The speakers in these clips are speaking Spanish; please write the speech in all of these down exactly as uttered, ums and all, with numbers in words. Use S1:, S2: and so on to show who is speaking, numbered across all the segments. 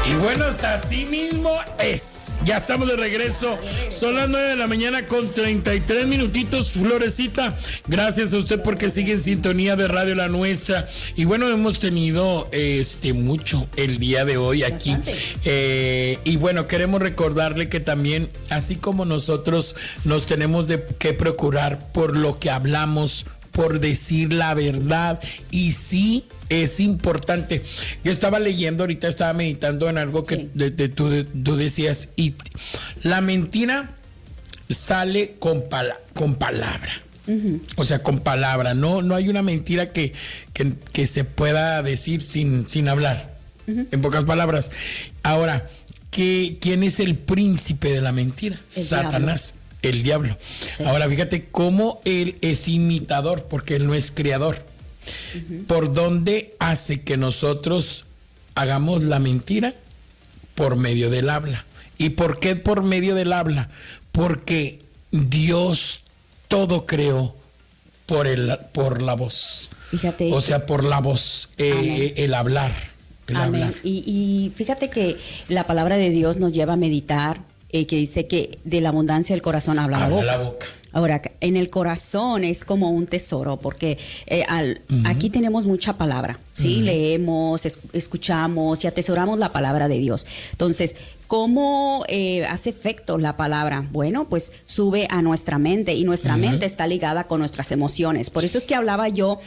S1: Y bueno, así mismo es. Ya estamos de regreso. Son las nueve de la mañana con treinta y tres minutitos, Florecita. Gracias a usted porque sigue en sintonía de Radio La Nuestra. Y bueno, hemos tenido este mucho el día de hoy aquí. Eh, y bueno, queremos recordarle que también, así como nosotros nos tenemos de que procurar por lo que hablamos, por decir la verdad, y sí es importante. Yo estaba leyendo, ahorita estaba meditando en algo que sí. de, de, tú, de, tú decías, y la mentira sale con, pala, con palabra. Uh-huh. O sea, con palabra. No, no hay una mentira que, que, que se pueda decir sin, sin hablar. Uh-huh. En pocas palabras. Ahora, ¿qué, ¿quién es el príncipe de la mentira? El Satanás. Diablo. El diablo. Sí. Ahora, fíjate cómo él es imitador, porque él no es creador. Uh-huh. ¿Por dónde hace que nosotros hagamos la mentira? Por medio del habla. ¿Y por qué por medio del habla? Porque Dios todo creó por, el, por la voz. Fíjate. O sea, por la voz, eh, el hablar. El
S2: Amén.
S1: hablar.
S2: Y, y fíjate que la palabra de Dios nos lleva a meditar. Eh, que dice que de la abundancia del corazón habla, habla la, boca. la boca. Ahora, en el corazón es como un tesoro, porque eh, al, uh-huh. aquí tenemos mucha palabra, ¿sí? Uh-huh. Leemos, es, escuchamos y atesoramos la palabra de Dios. Entonces, ¿cómo eh, hace efecto la palabra? Bueno, pues sube a nuestra mente y nuestra uh-huh. mente está ligada con nuestras emociones. Por eso es que hablaba yo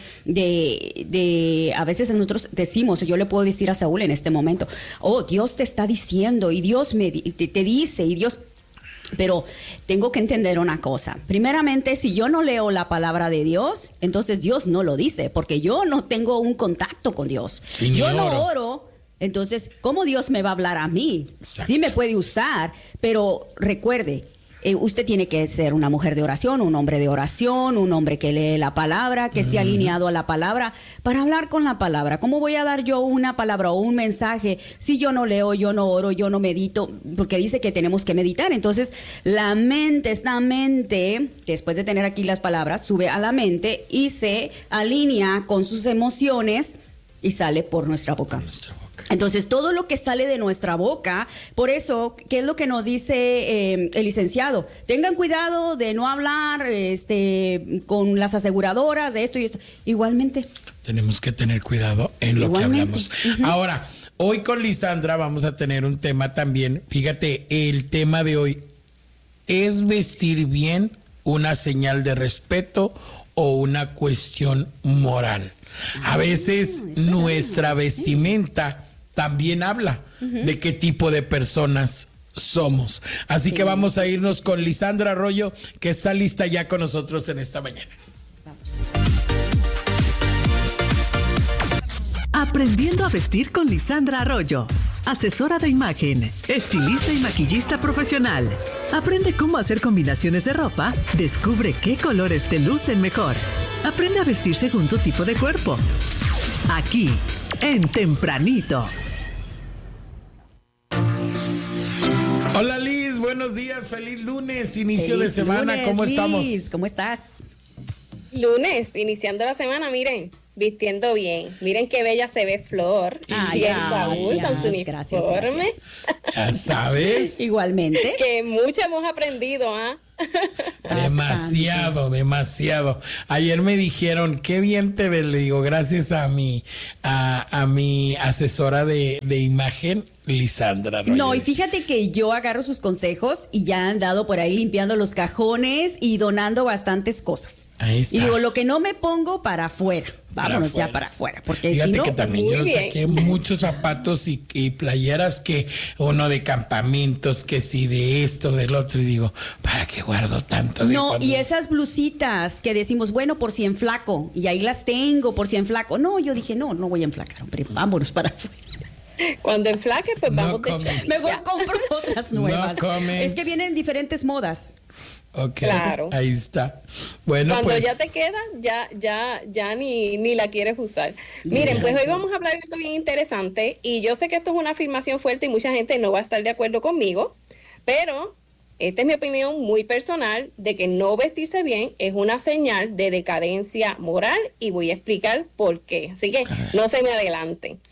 S2: de, de, a veces nosotros decimos, yo le puedo decir a Saúl en este momento, oh, Dios te está diciendo y Dios me, te, te dice y Dios... Pero tengo que entender una cosa. Primeramente, si yo no leo la palabra de Dios, entonces Dios no lo dice, porque yo no tengo un contacto con Dios. Sí, yo no oro. oro, entonces, ¿cómo Dios me va a hablar a mí? Exacto. Sí me puede usar, pero recuerde, eh, usted tiene que ser una mujer de oración, un hombre de oración, un hombre que lee la palabra, que esté mm. alineado a la palabra, para hablar con la palabra. ¿Cómo voy a dar yo una palabra o un mensaje si yo no leo, yo no oro, yo no medito? Porque dice que tenemos que meditar. Entonces, la mente, esta mente, después de tener aquí las palabras, sube a la mente y se alinea con sus emociones y sale por nuestra boca. Nuestra boca. Entonces, todo lo que sale de nuestra boca, por eso, ¿qué es lo que nos dice eh, el licenciado? Tengan cuidado de no hablar este, con las aseguradoras de esto y esto. Igualmente. Tenemos que tener cuidado en lo Igualmente. que hablamos. Uh-huh. Ahora, hoy con Lisandra vamos a tener un tema también. Fíjate, el tema de hoy, ¿es vestir bien una señal de respeto o una cuestión moral? A veces ah, nuestra vestimenta también habla uh-huh. de qué tipo de personas somos. Así sí, que vamos a irnos sí, sí, con sí. Lisandra Arroyo, que está lista ya con nosotros en esta mañana.
S3: Vamos. Aprendiendo a vestir con Lisandra Arroyo. Asesora de imagen, estilista y maquillista profesional. Aprende cómo hacer combinaciones de ropa, descubre qué colores te lucen mejor. Aprende a vestir según tu tipo de cuerpo. Aquí, en Tempranito.
S1: Hola Liz, buenos días, feliz lunes, inicio
S2: feliz
S1: de semana,
S2: lunes,
S1: ¿cómo
S2: Liz,
S1: estamos?
S2: ¿Cómo estás?
S4: Lunes, iniciando la semana, miren, vistiendo bien. Miren qué bella se ve Flor.
S2: Ah,
S4: y
S2: ya,
S4: el Saúl
S2: gracias,
S4: con su uniforme.
S2: Gracias, gracias.
S1: Ya sabes.
S2: Igualmente.
S4: Que mucho hemos aprendido, ¿ah? ¿eh?
S1: Demasiado, demasiado. Ayer me dijeron, qué bien te ves, le digo, gracias a mi, a, a mi asesora de, de imagen, Lisandra Arroyo.
S2: No, y fíjate que yo agarro sus consejos y ya han dado por ahí limpiando los cajones y donando bastantes cosas.
S1: Ahí está.
S2: Y digo, lo que no me pongo para afuera. Vámonos ya para afuera, porque
S1: fíjate
S2: si no,
S1: que también yo saqué muchos zapatos y, y playeras, que uno de campamentos, que sí de esto, del otro, y digo, ¿para qué guardo tanto? De
S2: no,
S1: cuando...
S2: y esas blusitas que decimos, bueno, por si enflaco, y ahí las tengo, por si enflaco. No, yo dije, no, no voy a enflacar, hombre, vámonos para afuera.
S4: Cuando enflaque, pues
S1: no
S4: vamos
S1: comes.
S4: de
S2: Mejor compro otras nuevas.
S1: No comes.
S2: Es que vienen diferentes modas.
S1: Ok,
S4: claro.
S1: Ahí está. Bueno,
S4: cuando
S1: pues...
S4: ya te queda, ya, ya, ya ni, ni la quieres usar. Miren, yeah. pues hoy vamos a hablar de esto bien interesante, y yo sé que esto es una afirmación fuerte y mucha gente no va a estar de acuerdo conmigo, pero esta es mi opinión muy personal de que no vestirse bien es una señal de decadencia moral, y voy a explicar por qué. Así que no se me adelanten.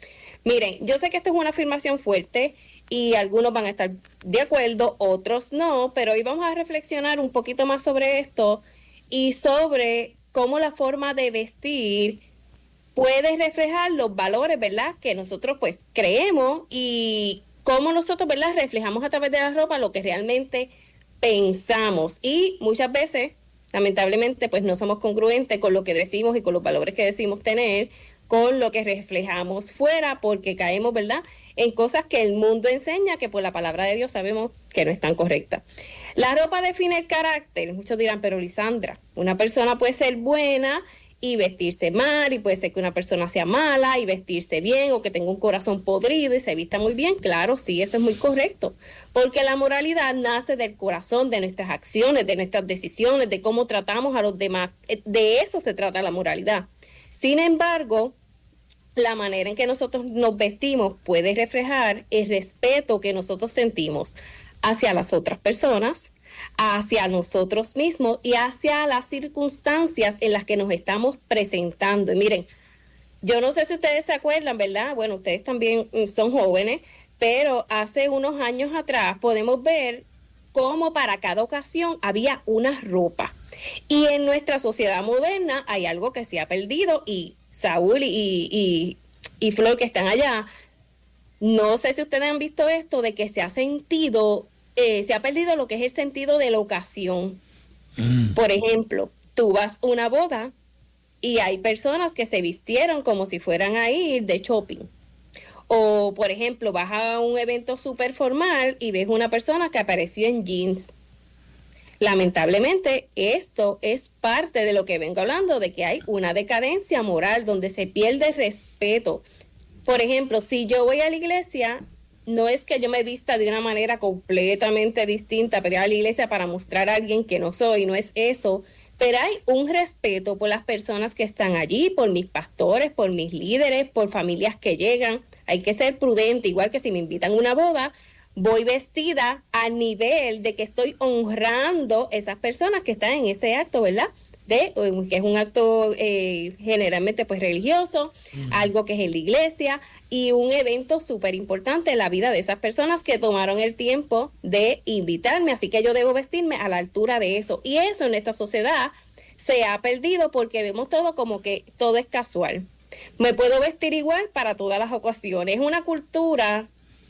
S4: Miren, yo sé que esto es una afirmación fuerte y algunos van a estar de acuerdo, otros no, pero hoy vamos a reflexionar un poquito más sobre esto y sobre cómo la forma de vestir puede reflejar los valores, ¿verdad?, que nosotros pues creemos y cómo nosotros, ¿verdad?, reflejamos a través de la ropa lo que realmente pensamos. Y muchas veces, lamentablemente, pues no somos congruentes con lo que decimos y con los valores que decimos tener, con lo que reflejamos fuera, porque caemos, ¿verdad?, en cosas que el mundo enseña, que por la palabra de Dios sabemos que no están correctas. La ropa define el carácter. Muchos dirán, pero Lisandra, una persona puede ser buena y vestirse mal, y puede ser que una persona sea mala y vestirse bien, o que tenga un corazón podrido y se vista muy bien. Claro, sí, eso es muy correcto, porque la moralidad nace del corazón, de nuestras acciones, de nuestras decisiones, de cómo tratamos a los demás. De eso se trata la moralidad. Sin embargo, la manera en que nosotros nos vestimos puede reflejar el respeto que nosotros sentimos hacia las otras personas, hacia nosotros mismos y hacia las circunstancias en las que nos estamos presentando. Y miren, yo no sé si ustedes se acuerdan, ¿verdad? Bueno, ustedes también son jóvenes, pero hace unos años atrás podemos ver cómo para cada ocasión había una ropa. Y en nuestra sociedad moderna hay algo que se ha perdido, y Saúl y, y, y Flor, que están allá, no sé si ustedes han visto esto, de que se ha sentido, eh, se ha perdido lo que es el sentido de la ocasión. Mm. Por ejemplo, tú vas a una boda y hay personas que se vistieron como si fueran a ir de shopping. O, por ejemplo, vas a un evento súper formal y ves una persona que apareció en jeans. Lamentablemente, esto es parte de lo que vengo hablando, de que hay una decadencia moral donde se pierde el respeto. Por ejemplo, si yo voy a la iglesia, no es que yo me vista de una manera completamente distinta, pero ir a la iglesia para mostrar a alguien que no soy, no es eso. Pero hay un respeto por las personas que están allí, por mis pastores, por mis líderes, por familias que llegan. Hay que ser prudente, igual que si me invitan a una boda, voy vestida a nivel de que estoy honrando esas personas que están en ese acto, ¿verdad? De, que es un acto eh, generalmente pues religioso, uh-huh. algo que es en la iglesia, y un evento súper importante en la vida de esas personas que tomaron el tiempo de invitarme, así que yo debo vestirme a la altura de eso. Y eso en esta sociedad se ha perdido porque vemos todo como que todo es casual. Me puedo vestir igual para todas las ocasiones. Es una cultura,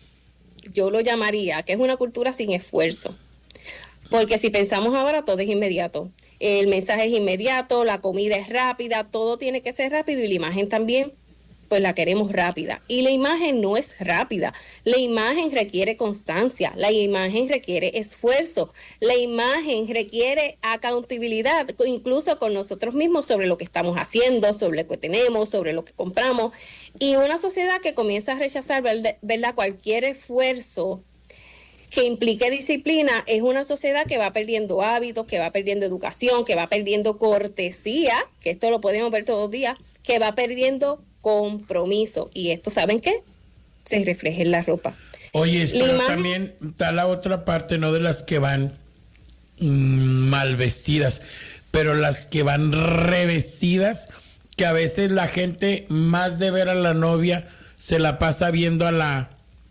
S4: yo lo llamaría, que es una cultura sin esfuerzo. Porque si pensamos ahora, todo es inmediato. El mensaje es inmediato, la comida es rápida, todo tiene que ser rápido, y la imagen también, pues la queremos rápida. Y la imagen no es rápida. La imagen requiere constancia, la imagen requiere esfuerzo, la imagen requiere accountabilidad, incluso con nosotros mismos, sobre lo que estamos haciendo, sobre lo que tenemos, sobre lo que compramos. Y una sociedad que comienza a rechazar, ¿verdad?, cualquier esfuerzo que implique disciplina, es una sociedad que va perdiendo hábitos, que va perdiendo educación, que va perdiendo cortesía, que esto lo podemos ver todos los días, que va perdiendo compromiso. Y esto, ¿saben qué? Se refleja en la ropa.
S1: Oye, pero imagen... también está la otra parte, no de las que van mmm, mal vestidas, pero las que van revestidas, que a veces la gente, más de ver a la novia, se la pasa viendo a la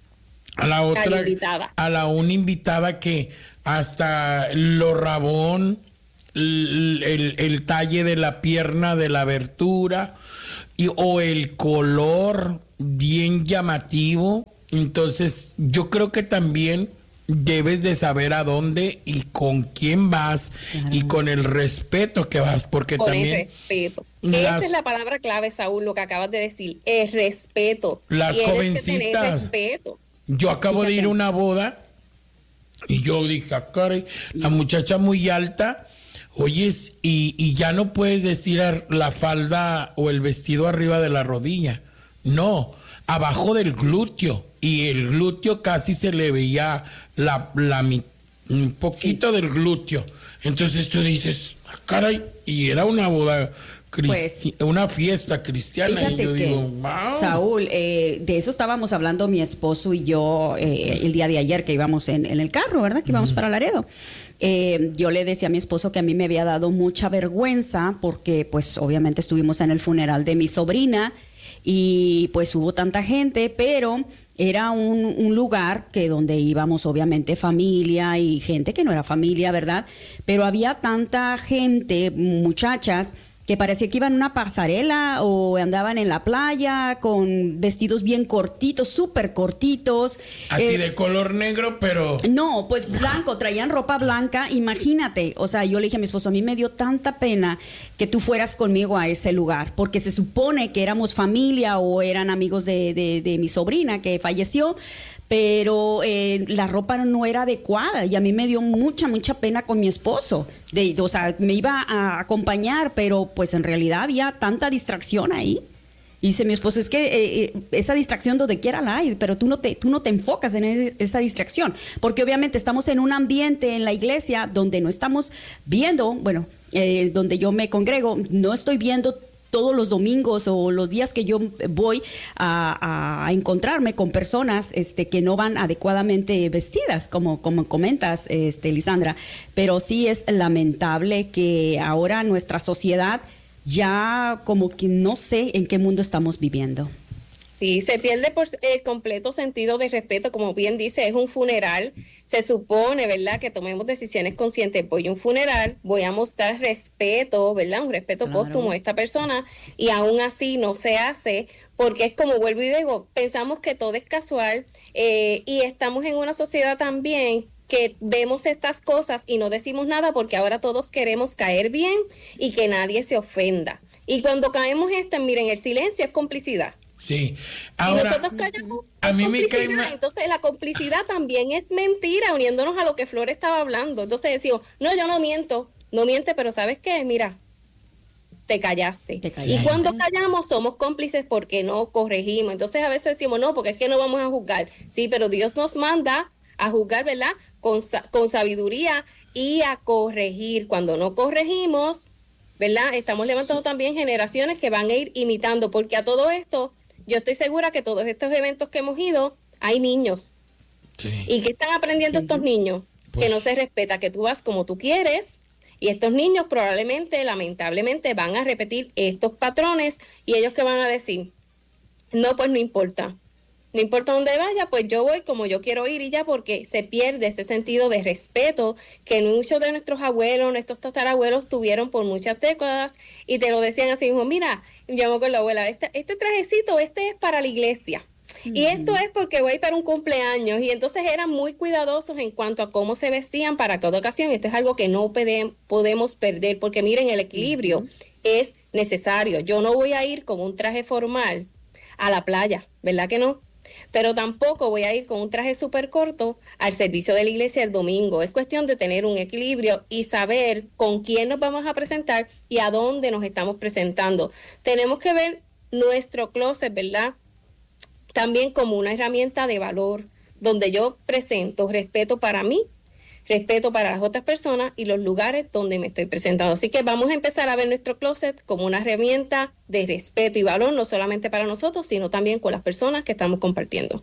S1: a la otra,
S4: la
S1: a la una invitada, que hasta lo rabón, el, el, el talle de la pierna, de la abertura, y, o el color bien llamativo. Entonces yo creo que también debes de saber a dónde y con quién vas, claro, y con el respeto que vas, porque
S4: con
S1: también...
S4: el respeto. Las, esa es la palabra clave, Saúl, lo que acabas de decir, el respeto.
S1: Las
S4: Tienes
S1: jovencitas...
S4: que tener respeto.
S1: Yo acabo Fíjate. de ir a una boda y yo dije, caray, la muchacha muy alta, oyes, y, y ya no puedes decir la falda o el vestido arriba de la rodilla, no, abajo del glúteo, y el glúteo casi se le veía la, la un poquito sí. del glúteo. Entonces tú dices, ah, caray, y era una boda, Pues, una fiesta cristiana, y yo digo, wow.
S2: Saúl, eh, de eso estábamos hablando mi esposo y yo eh, el día de ayer, que íbamos en, en el carro, ¿verdad? Que íbamos uh-huh. para Laredo. Eh, yo le decía a mi esposo que a mí me había dado mucha vergüenza porque, pues, obviamente estuvimos en el funeral de mi sobrina y pues hubo tanta gente, pero era un, un lugar que donde íbamos obviamente familia y gente que no era familia, ¿verdad? Pero había tanta gente, muchachas, que parecía que iban a una pasarela o andaban en la playa con vestidos bien cortitos, súper cortitos.
S1: Así eh, de color negro, pero...
S2: No, pues blanco, traían ropa blanca, imagínate. O sea, yo le dije a mi esposo, a mí me dio tanta pena que tú fueras conmigo a ese lugar, porque se supone que éramos familia o eran amigos de, de, de mi sobrina que falleció, pero eh, la ropa no era adecuada y a mí me dio mucha, mucha pena con mi esposo. De, o sea, me iba a acompañar, pero pues en realidad había tanta distracción ahí. Y dice mi esposo, es que eh, eh, esa distracción donde quiera la hay, pero tú no te, tú no te enfocas en e- esa distracción. Porque obviamente estamos en un ambiente en la iglesia donde no estamos viendo, bueno, eh, donde yo me congrego, no estoy viendo todos los domingos o los días que yo voy a, a encontrarme con personas este, que no van adecuadamente vestidas, como, como comentas, este, Lisandra. Pero sí es lamentable que ahora nuestra sociedad ya como que no sé en qué mundo estamos viviendo.
S4: Sí, se pierde por el completo sentido de respeto, como bien dice, es un funeral, se supone, ¿verdad?, que tomemos decisiones conscientes. Voy a un funeral, voy a mostrar respeto, ¿verdad?, un respeto claro. póstumo a esta persona, y aún así no se hace, porque es como vuelvo y digo, pensamos que todo es casual, eh, y estamos en una sociedad también que vemos estas cosas y no decimos nada porque ahora todos queremos caer bien y que nadie se ofenda. Y cuando caemos esto, miren, el silencio es complicidad.
S1: Sí.
S4: Ahora, y nosotros callamos,
S1: a mí me cae
S4: ma- entonces la complicidad también es mentira, uniéndonos a lo que Flor estaba hablando. Entonces decimos, no, yo no miento, no miente, pero ¿sabes qué? Mira, te callaste. te callaste. Y cuando callamos somos cómplices porque no corregimos. Entonces a veces decimos, no, porque es que no vamos a juzgar. Sí, pero Dios nos manda a juzgar, ¿verdad? Con, con sabiduría y a corregir. Cuando no corregimos, ¿verdad? Estamos levantando también generaciones que van a ir imitando, porque a todo esto, yo estoy segura que todos estos eventos que hemos ido, hay niños. Sí. ¿Y qué están aprendiendo sí. estos niños? Pues, que no se respeta, que tú vas como tú quieres, y estos niños probablemente, lamentablemente, van a repetir estos patrones, y ellos que van a decir, no, pues no importa. No importa dónde vaya, pues yo voy como yo quiero ir y ya, porque se pierde ese sentido de respeto que muchos de nuestros abuelos, nuestros tatarabuelos tuvieron por muchas décadas y te lo decían así mismo, mira, yo con la abuela, este, este trajecito, este es para la iglesia. Uh-huh. Y esto es porque voy para un cumpleaños. Y entonces eran muy cuidadosos en cuanto a cómo se vestían para cada ocasión. Esto es algo que no pede, podemos perder, porque miren, el equilibrio uh-huh. es necesario. Yo no voy a ir con un traje formal a la playa, ¿verdad que no? Pero tampoco voy a ir con un traje súper corto al servicio de la iglesia el domingo. Es cuestión de tener un equilibrio y saber con quién nos vamos a presentar y a dónde nos estamos presentando. Tenemos que ver nuestro closet, ¿verdad?, también como una herramienta de valor, donde yo presento respeto para mí, respeto para las otras personas y los lugares donde me estoy presentando. Así que vamos a empezar a ver nuestro closet como una herramienta de respeto y valor, no solamente para nosotros, sino también con las personas que estamos compartiendo.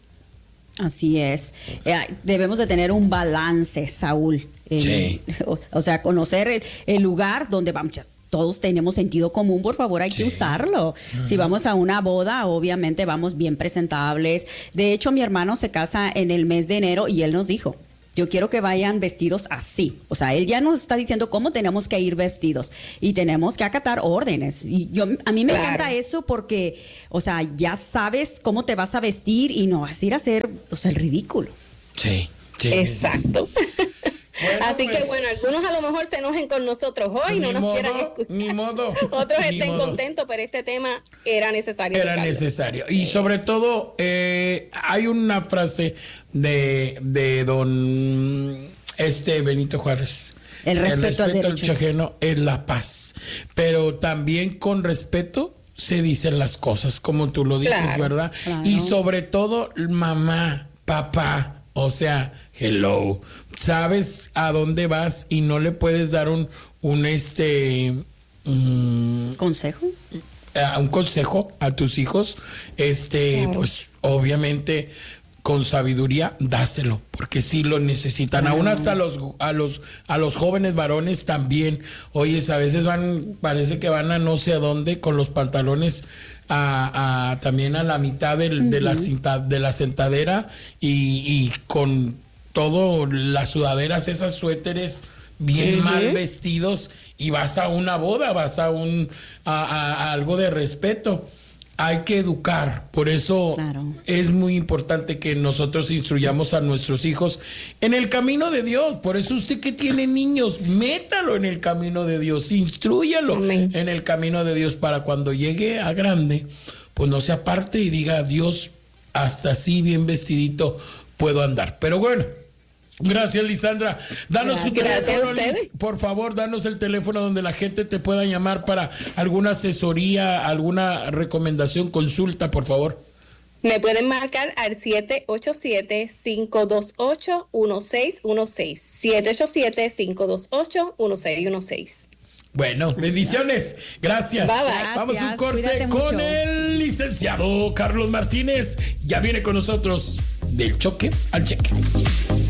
S2: Así es. Eh, debemos de tener un balance, Saúl. Eh, sí. O, o sea, conocer el, el lugar donde vamos. Todos tenemos sentido común, por favor, hay sí. que usarlo. Uh-huh. Si vamos a una boda, obviamente vamos bien presentables. De hecho, mi hermano se casa en el mes de enero y él nos dijo, yo quiero que vayan vestidos así. O sea, él ya nos está diciendo cómo tenemos que ir vestidos y tenemos que acatar órdenes. Y yo, a mí me claro. encanta eso porque, o sea, ya sabes cómo te vas a vestir y no vas a ir a hacer, o sea, el ridículo.
S1: Sí, sí.
S4: Exacto. Bueno, así pues, que bueno, algunos a lo mejor se enojen con nosotros hoy, no nos modo, quieran escuchar.
S1: Ni modo.
S4: Otros
S1: ni
S4: estén
S1: modo.
S4: contentos, pero este tema era necesario.
S1: Era tocarlo. necesario. Sí. Y sobre todo, eh, hay una frase de, de don este Benito Juárez.
S2: El respeto,
S1: El respeto
S2: al
S1: al
S2: derecho
S1: ajeno es la paz. Pero también con respeto se dicen las cosas, como tú lo dices, claro, ¿verdad? Claro. Y sobre todo, mamá, papá, o sea, hello, sabes a dónde vas y no le puedes dar un, un este... Um,
S2: ¿Consejo?
S1: A un consejo a tus hijos, este, claro. pues obviamente con sabiduría dáselo, porque sí lo necesitan, claro. aún hasta los a los a los jóvenes varones también. Oyes, a veces van, parece que van a no sé a dónde con los pantalones a, a también a la mitad del, uh-huh. de, la cinta, de la sentadera y, y con todo las sudaderas, esas suéteres bien uh-huh. mal vestidos, y vas a una boda, vas a un a, a, a algo de respeto. Hay que educar, por eso claro. es muy importante que nosotros instruyamos a nuestros hijos en el camino de Dios. Por eso usted que tiene niños, métalo en el camino de Dios, instrúyalo Amén. En el camino de Dios, para cuando llegue a grande, pues no se aparte y diga, Dios, hasta así bien vestidito puedo andar. Pero bueno, gracias, Lisandra. Danos gracias, tu teléfono, Liz, por favor, danos el teléfono donde la gente te pueda llamar para alguna asesoría, alguna recomendación, consulta, por favor.
S4: Me pueden marcar al siete ocho siete, cinco dos ocho, uno seis uno seis. siete ocho siete, cinco dos ocho, uno seis uno seis.
S1: Bueno, bendiciones. Gracias.
S4: Bye, bye.
S1: Gracias. Vamos a un corte
S2: Cuídate
S1: con
S2: mucho.
S1: el licenciado Carlos Martínez. Ya viene con nosotros del choque al cheque.